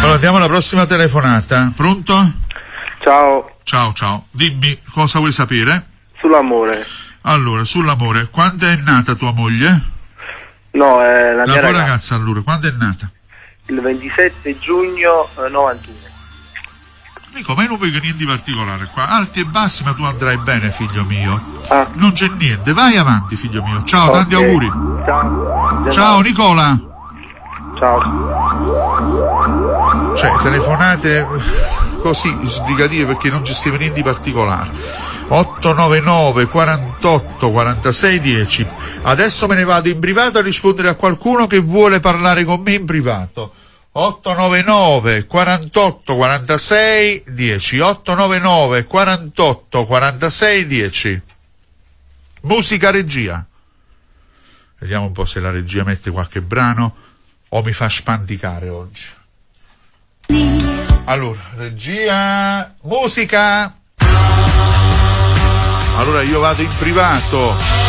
Allora andiamo alla prossima telefonata. Pronto? Ciao. Ciao. Dimmi cosa vuoi sapere? Sull'amore. Allora, sull'amore. Quando è nata tua moglie? No, è la mia tua ragazza. ragazza allora, quando è nata? Il 27 giugno 91. Dico, ma io non vedo niente di particolare qua. Alti e bassi, ma tu andrai bene, figlio mio. Ah. Non c'è niente, vai avanti, figlio mio. Ciao, Okay. tanti auguri. Ciao. Ciao, Nicola. Ciao. Cioè, telefonate così sbrigative perché non ci scrive niente di particolare. 899 48 46 10. Adesso me ne vado in privato a rispondere a qualcuno che vuole parlare con me in privato. 899 48 46 10. 899 48 46 10. Musica regia. Vediamo un po' se la regia mette qualche brano o mi fa spanticare oggi. Allora, regia, musica. Allora io vado in privato.